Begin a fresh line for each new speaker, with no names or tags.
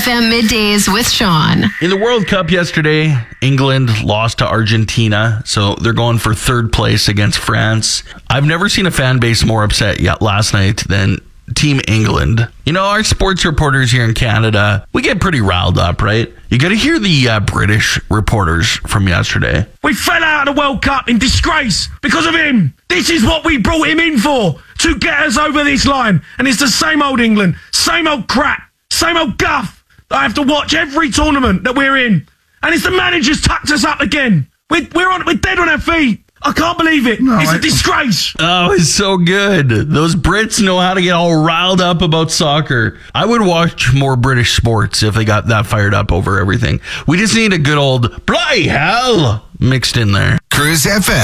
FM Middays with Sean.
In the World Cup yesterday, England lost to Argentina, so they're going for third place against France. I've never seen a fan base more upset yet last night than Team England. You know, our sports reporters here in Canada, we get pretty riled up, right? You got to hear the British reporters from yesterday.
We fell out of the World Cup in disgrace because of him. This is what we brought him in for, to get us over this line. And it's the same old England, same old crap, same old guff that I have to watch every tournament that we're in. And it's the manager's tucked us up again. We're dead on our feet. I can't believe it. It's a disgrace.
Oh, it's so good. Those Brits know how to get all riled up about soccer. I would watch more British sports if they got that fired up over everything. We just need a good old bloody hell mixed in there.
Cruise FM.